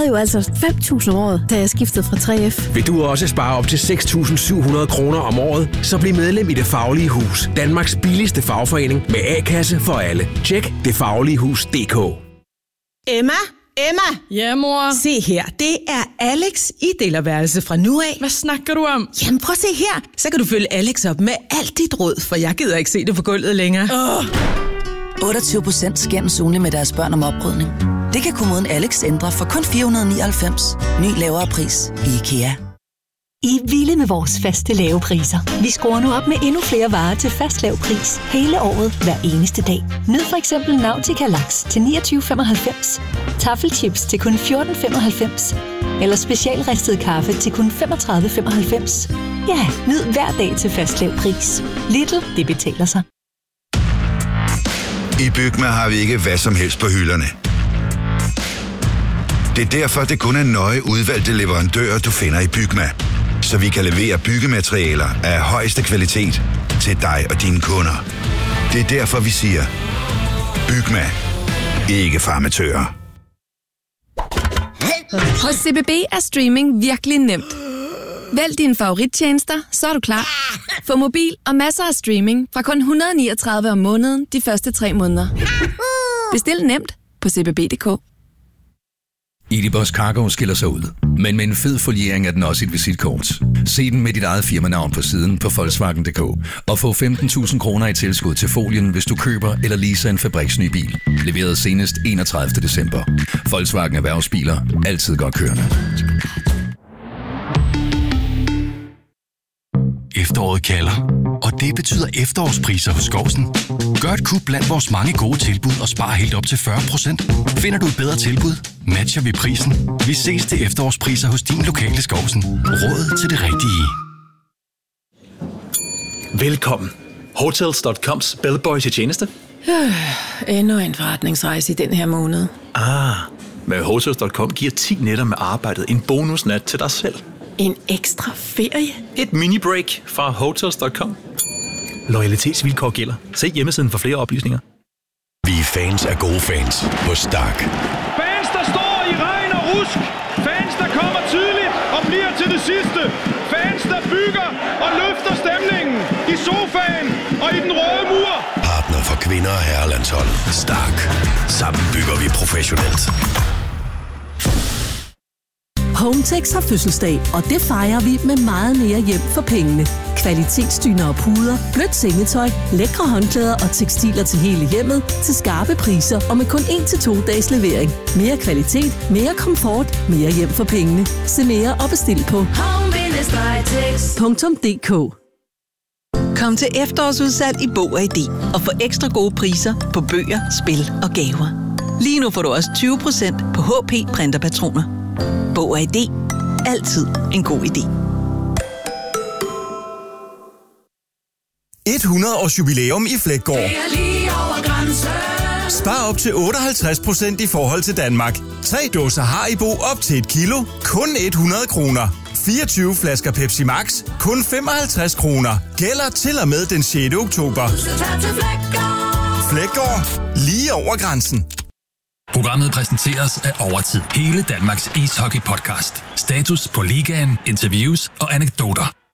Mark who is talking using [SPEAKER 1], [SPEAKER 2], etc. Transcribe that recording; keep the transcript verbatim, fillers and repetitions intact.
[SPEAKER 1] jo altså fem tusind om året, da jeg skiftede fra tre F.
[SPEAKER 2] Vil du også spare op til seks tusind syv hundrede kroner om året, så bliv medlem i Det Faglige Hus. Danmarks billigste fagforening med A-kasse for alle. Tjek det faglige hus punktum d k.
[SPEAKER 3] Emma? Emma?
[SPEAKER 4] Ja, mor?
[SPEAKER 3] Se her, det er Alex i delerværelse fra nu af.
[SPEAKER 4] Hvad snakker du om?
[SPEAKER 3] Jamen prøv at se her, så kan du følge Alex op med alt dit råd, for jeg gider ikke se det på gulvet længere.
[SPEAKER 4] Oh.
[SPEAKER 5] otteogtyve procent skændes ugenligt med deres børn om oprydning. Det kan kommunen Alex ændre for kun fire hundrede nioghalvfems. Ny lavere pris i IKEA.
[SPEAKER 6] I er vilde med vores faste lave priser. Vi skruer nu op med endnu flere varer til fast lav pris hele året, hver eneste dag. Nyd for eksempel Nautica Laks til niogtyve femoghalvfems, Taffelchips til kun fjorten femoghalvfems eller specialristet kaffe til kun femogtredive femoghalvfems. Ja, nyd hver dag til fast lav pris. Lidl, det betaler sig.
[SPEAKER 7] I Bygma har vi ikke hvad som helst på hylderne. Det er derfor, det kun er nøje udvalgte leverandører, du finder i Bygma. Så vi kan levere byggematerialer af højeste kvalitet til dig og dine kunder. Det er derfor, vi siger, Bygma. Ikke farmatører.
[SPEAKER 8] Hos C B B er streaming virkelig nemt. Vælg dine favoриttjenester, så er du klar. Få mobil og masser af streaming fra kun et hundrede og niogtredive om måneden de første tre måneder. Bestil nemt på c b b punktum d k.
[SPEAKER 9] Edibus Cargo skiller sig ud, men med en fed foliering er den også et visitkort. Se den med dit eget firmanavn på siden på Volkswagen punktum d k og få femten tusind kroner i tilskud til folien, hvis du køber eller leaser en fabriksny bil. Leveret senest enogtredivte december. Volkswagen Erhvervsbiler. Altid godt kørende.
[SPEAKER 10] Efteråret kalder, og det betyder efterårspriser hos Skovsen. Gør et kub blandt vores mange gode tilbud og spar helt op til fyrre procent. Finder du et bedre tilbud, matcher vi prisen. Vi ses til efterårspriser hos din lokale Skovsen. Råd til det rigtige.
[SPEAKER 11] Velkommen. Hotels punktum coms bellboy til tjeneste.
[SPEAKER 3] Øh, endnu en forretningsrejse i den her måned.
[SPEAKER 11] Ah, med Hotels punktum com giver ti nætter med arbejdet en bonusnat til dig selv.
[SPEAKER 3] En ekstra ferie?
[SPEAKER 11] Et mini-break fra Hotels punktum com. Loyalitetsvilkår gælder. Se hjemmesiden for flere oplysninger.
[SPEAKER 12] Vi er fans af gode fans på Stark.
[SPEAKER 13] Fans, der står i regn og rusk. Fans, der kommer tidligt og bliver til det sidste. Fans, der bygger og løfter stemningen i sofaen og i den røde mur.
[SPEAKER 12] Partner for kvinder og herrelandshold. Stark. Sammen bygger vi professionelt.
[SPEAKER 14] Hometex har fødselsdag, og det fejrer vi med meget mere hjem for pengene. Kvalitetsdyner og puder, blødt sengetøj, lækre håndklæder og tekstiler til hele hjemmet til skarpe priser og med kun en til to dages levering. Mere kvalitet, mere komfort, mere hjem for pengene. Se mere og bestil på home punktum d k.
[SPEAKER 15] Kom til efterårsudsalg i Bog og I D og få ekstra gode priser på bøger, spil og gaver. Lige nu får du også tyve procent på H P printerpatroner. Bog og I D. Altid en god idé.
[SPEAKER 16] hundrede års jubilæum i Fleggaard. Spar op til otteoghalvtreds procent i forhold til Danmark. Tre dåser Haribo op til et kilo. Kun hundrede kroner. fireogtyve flasker Pepsi Max. Kun femoghalvtreds kroner. Gælder til og med den sjette oktober. Fleggaard. Lige over grænsen.
[SPEAKER 10] Programmet præsenteres af Overtid. Hele Danmarks ishockey-podcast. Status på ligaen, interviews og anekdoter.